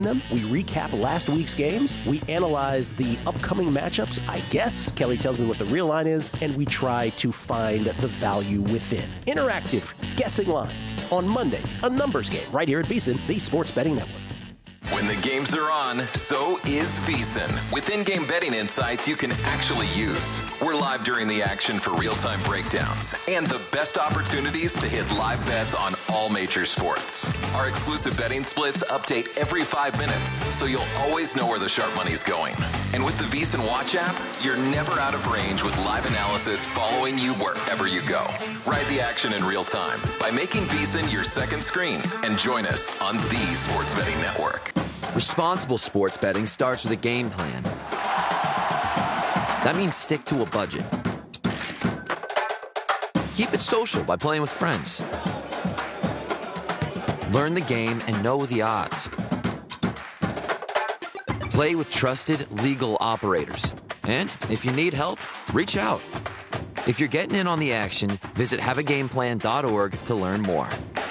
them. We recap last week's games. We analyze the upcoming matchups. I guess Kelly tells me what the real line is, and we try to find the value within. Interactive guessing lines on Mondays, a numbers game right here at VSiN, the Sports Betting Network. When the games are on, so is VSiN. With in-game betting insights you can actually use. We're live during the action for real-time breakdowns and the best opportunities to hit live bets on all major sports. Our exclusive betting splits update every 5 minutes, so you'll always know where the sharp money's going. And with the VSiN Watch app, you're never out of range with live analysis following you wherever you go. Ride the action in real time by making VSiN your second screen and join us on the Sports Betting Network. Responsible sports betting starts with a game plan. That means stick to a budget. Keep it social by playing with friends. Learn the game and know the odds. Play with trusted, legal operators. And if you need help, reach out. If you're getting in on the action, visit haveagameplan.org to learn more.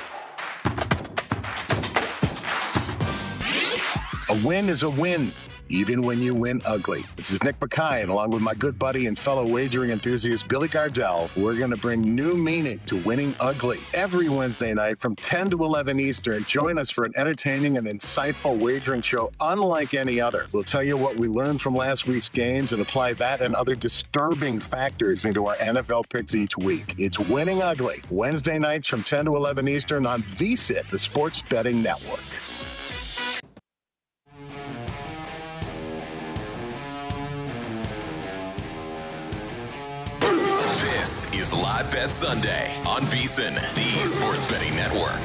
A win is a win, even when you win ugly. This is Nick Mackay, and along with my good buddy and fellow wagering enthusiast Billy Gardell, we're going to bring new meaning to winning ugly. Every Wednesday night from 10 to 11 Eastern, join us for an entertaining and insightful wagering show unlike any other. We'll tell you what we learned from last week's games and apply that and other disturbing factors into our NFL picks each week. It's Winning Ugly, Wednesday nights from 10 to 11 Eastern on VSiN, the Sports Betting Network. This is Live Bet Sunday on VSiN, the Sports Betting Network.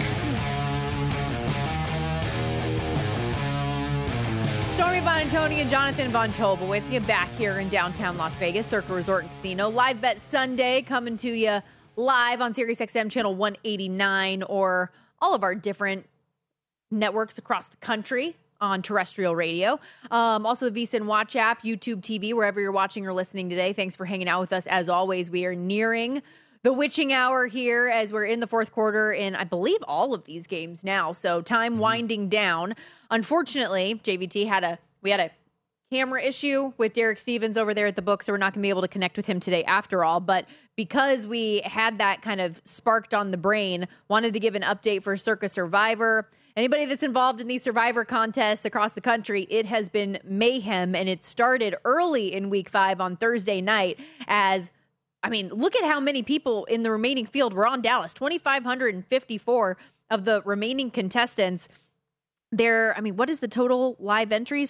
Stormy Buonantony and Jonathan Von Tobel with you back here in downtown Las Vegas, Circa Resort and Casino. Live Bet Sunday coming to you live on SiriusXM channel 189 or all of our different networks across the country on terrestrial radio. Also the VSiN Watch app, YouTube TV, wherever you're watching or listening today. Thanks for hanging out with us. As always, we are nearing the witching hour here as we're in the fourth quarter in, I believe, all of these games now. So time winding down. Unfortunately, JVT we had a camera issue with Derek Stevens over there at the book, so we're not going to be able to connect with him today after all. But because we had that kind of sparked on the brain, wanted to give an update for Circa Survivor. Anybody that's involved in these Survivor contests across the country, it has been mayhem, and it started early in Week 5 on Thursday night look at how many people in the remaining field were on Dallas. 2,554 of the remaining contestants. What is the total live entries?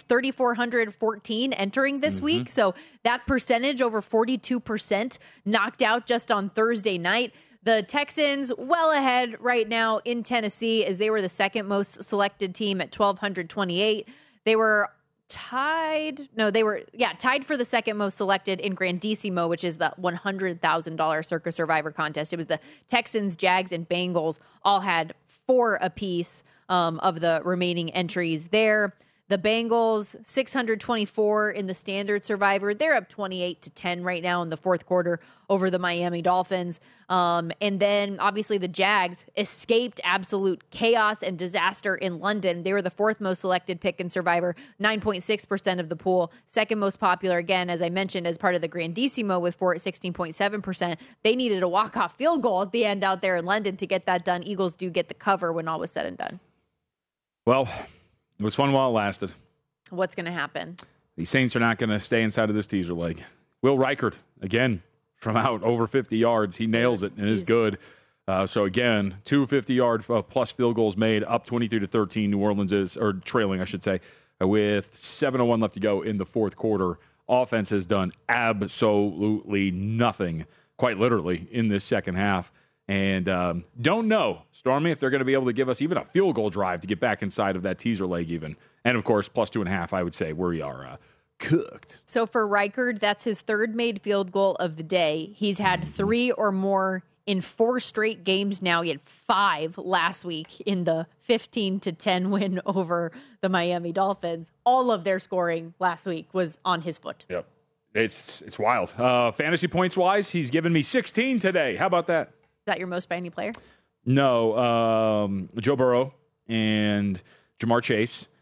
3,414 entering this week. So that percentage, over 42%, knocked out just on Thursday night. The Texans well ahead right now in Tennessee as they were the second most selected team at 1,228. They were tied for the second most selected in Grandissimo, which is the $100,000 Circa Survivor contest. It was the Texans, Jags, and Bengals all had 4 apiece of the remaining entries there. The Bengals, 624 in the standard Survivor. They're up 28-10 right now in the fourth quarter over the Miami Dolphins. And then, obviously, the Jags escaped absolute chaos and disaster in London. They were the 4th most selected pick in Survivor, 9.6% of the pool. Second most popular, again, as I mentioned, as part of the Grandissimo with 16.7%. They needed a walk-off field goal at the end out there in London to get that done. Eagles do get the cover when all was said and done. Well, it was fun while it lasted. What's going to happen? The Saints are not going to stay inside of this teaser leg. Will Reichert, again, from out over 50 yards. He nails it and is good. So, again, 2 50-yard plus field goals made, up 23-13. New Orleans is, or trailing, I should say, with 7:01 left to go in the fourth quarter. Offense has done absolutely nothing, quite literally, in this second half. And don't know, Stormy, if they're going to be able to give us even a field goal drive to get back inside of that teaser leg even. And, of course, plus 2.5, I would say, we are cooked. So for Reichard, that's his 3rd made field goal of the day. He's had 3 or more in 4 straight games now. He had 5 last week in the 15-10 win over the Miami Dolphins. All of their scoring last week was on his foot. Yep. It's wild. Fantasy points-wise, he's given me 16 today. How about that? Is that your most by any player? No. Joe Burrow and Jamar Chase.